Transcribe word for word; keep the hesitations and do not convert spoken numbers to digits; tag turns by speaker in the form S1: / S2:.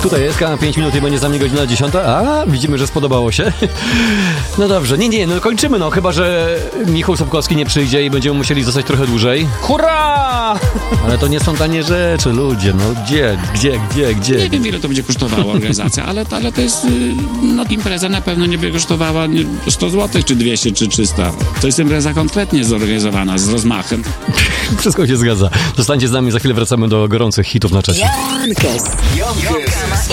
S1: Tutaj jest pięć minut i będzie za mnie godzina dziesiąta. A, widzimy, że spodobało się. No dobrze, nie, nie, no kończymy, no chyba, że Michał Sobkowski nie przyjdzie i będziemy musieli zostać trochę dłużej.
S2: Hurra!
S1: Ale to nie są tanie rzeczy, ludzie, no gdzie, gdzie, gdzie, gdzie?
S2: Nie wiem, ile to będzie kosztowała organizacja, ale, ale to jest, no impreza na pewno nie będzie kosztowała sto złotych, czy dwieście, czy trzysta. To jest impreza konkretnie zorganizowana, z rozmachem.
S1: Wszystko się zgadza. Zostańcie z nami, za chwilę wracamy do gorących hitów na czasie.
S3: Jankes.